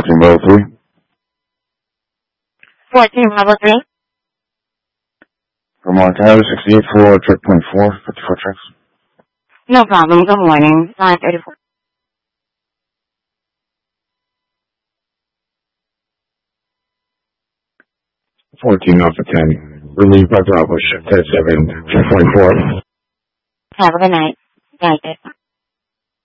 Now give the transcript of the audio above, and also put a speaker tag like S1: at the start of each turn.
S1: 14 Bravo 3.
S2: 14 Bravo 3.
S1: For Montana, 68 for check point 4, 54 checks.
S2: No problem. Good morning. Line 34.
S1: 14 Alpha 10. Relieved by Bravo, shift 7, check point 4.
S2: Have a good night. Thank you.